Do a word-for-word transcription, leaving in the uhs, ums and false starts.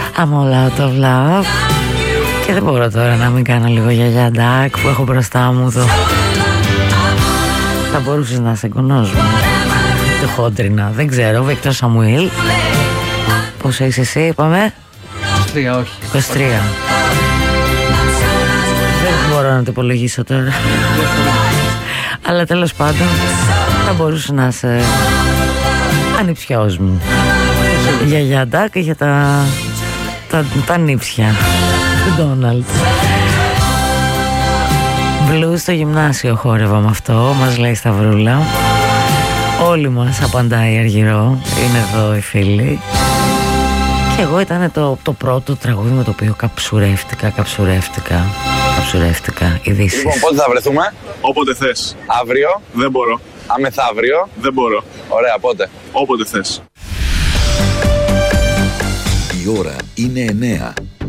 I'm all out of love. Και δεν μπορώ τώρα να μην κάνω λίγο γιαγιά Ντάκ που έχω μπροστά μου το... Θα μπορούσες να είσαι εγγονός μου. Το χόντρινα, δεν ξέρω. Βίκτορ Σαμουήλ. Πόσο είσαι εσύ, είπαμε? είκοσι τρία, όχι. είκοσι τρία. Δεν μπορώ να το υπολογίσω τώρα. Αλλά τέλος πάντων θα μπορούσε να είσαι ανιψιός μου. Γιαγιά Ντάκ για τα, τα, τα νύψια του Ντόναλτ. Blues στο γυμνάσιο χόρευα με αυτό, μας λέει η Σταυρούλα. Όλοι μας, απαντάει η Αργυρό. Είναι εδώ οι φίλοι. Και εγώ ήταν το, το πρώτο τραγούδι με το οποίο καψουρεύτηκα, καψουρεύτηκα, καψουρεύτηκα, ειδήσεις. Λοιπόν, πότε θα βρεθούμε? Όποτε θες. Αύριο? Δεν μπορώ. Αμεθαύριο? Δεν μπορώ. Ωραία, πότε? Όποτε θες. Η ώρα είναι εννέα.